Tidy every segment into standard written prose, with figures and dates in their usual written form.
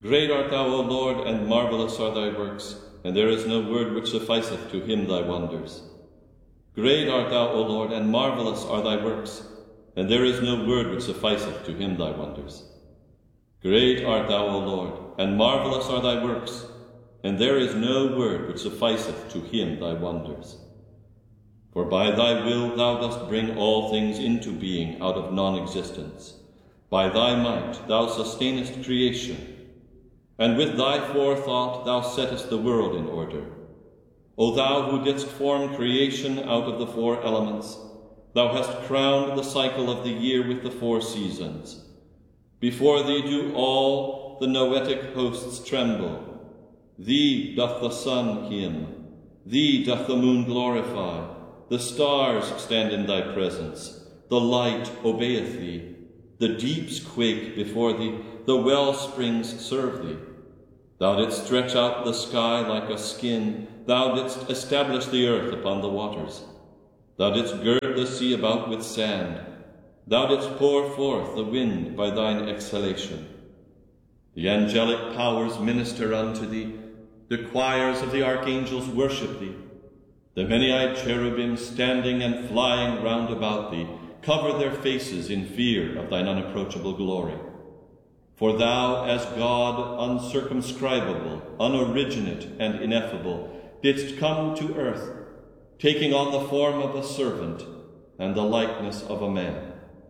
Great art thou, O Lord, and marvellous are thy works, and there is no word which sufficeth to hymn thy wonders. Great art thou, O Lord, and marvellous are thy works, and there is no word which sufficeth to hymn thy wonders. Great art thou, O Lord, and marvellous are thy works, and there is no word which sufficeth to hymn thy wonders. For by thy will thou dost bring all things into being out of non-existence. By thy might thou sustainest creation, and with thy forethought thou settest the world in order. O thou who didst form creation out of the four elements, thou hast crowned the cycle of the year with the 4 seasons. Before thee do all the noetic hosts tremble. Thee doth the sun hymn, thee doth the moon glorify, the stars stand in thy presence, the light obeyeth thee, the deeps quake before thee, the well springs serve thee. Thou didst stretch out the sky like a skin, thou didst establish the earth upon the waters. Thou didst gird the sea about with sand, thou didst pour forth the wind by thine exhalation. The angelic powers minister unto thee, the choirs of the archangels worship thee. The many-eyed cherubim standing and flying round about thee cover their faces in fear of thine unapproachable glory. For thou, as God, uncircumscribable, unoriginate, and ineffable, didst come to earth, taking on the form of a servant and the likeness of a man.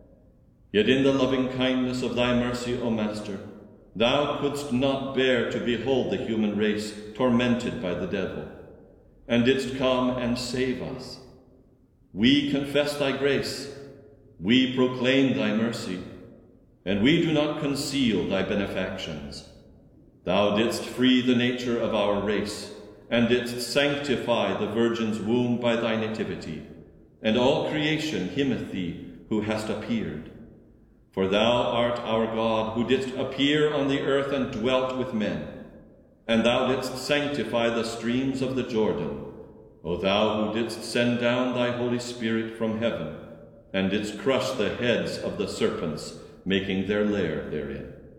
Yet in the loving kindness of thy mercy, O Master, thou couldst not bear to behold the human race tormented by the devil, and didst come and save us. We confess thy grace, we proclaim thy mercy, and we do not conceal thy benefactions. Thou didst free the nature of our race, and didst sanctify the Virgin's womb by thy nativity, and all creation hymneth thee who hast appeared. For thou art our God, who didst appear on the earth and dwelt with men, and thou didst sanctify the streams of the Jordan, O thou who didst send down thy Holy Spirit from heaven, and didst crush the heads of the serpents, making their lair therein.